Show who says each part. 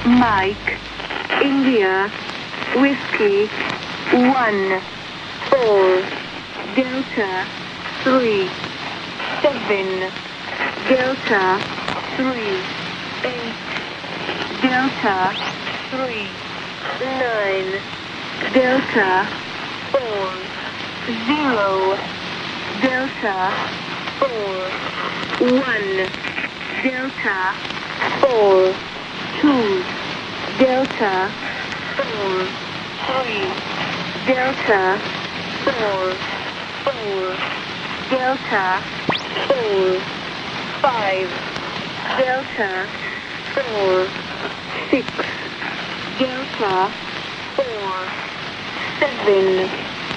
Speaker 1: Mike, India, Whiskey, 1, 4, Delta, 3, 7, Delta, 3, 8, Delta, 3, 9, Delta, 4, 0, Delta, 4, 1, Delta, 4, 2, Delta, 4, 3, Delta, 4, 4, Delta, 4, 5, Delta, 4, 6, Delta, 4, 7,